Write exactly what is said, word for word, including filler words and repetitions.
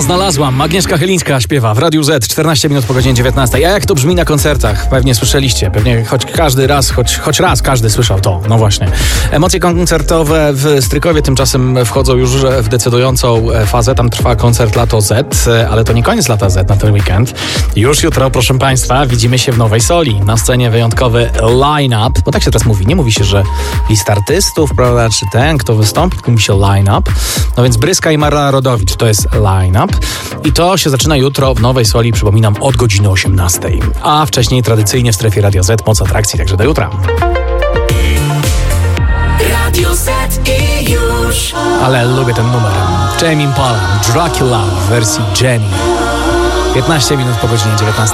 Znalazłam. Agnieszka Chylińska śpiewa w Radiu Z, czternaście minut po godzinie dziewiętnastej. A jak to brzmi na koncertach? Pewnie słyszeliście. Pewnie choć każdy raz, choć, choć raz każdy słyszał to. No właśnie. Emocje koncertowe w Strykowie tymczasem wchodzą już w decydującą fazę. Tam trwa koncert Lato Z, ale to nie koniec Lata Z na ten weekend. Już jutro, proszę Państwa, widzimy się w Nowej Soli. Na scenie wyjątkowy line-up, bo tak się teraz mówi. Nie mówi się, że list artystów, prawda, czy ten, kto wystąpi, tylko mówi się line-up. No więc Bryska i Marla Rodowicz to jest line-up. I to się zaczyna jutro w Nowej Soli, przypominam, od godziny osiemnastej. A wcześniej tradycyjnie w strefie Radia Z moc atrakcji, także do jutra. Radio Z i już. Ale lubię ten numer. Tame Impala, Dracula w wersji Jenny. piętnaście minut po godzinie dziewiętnastej.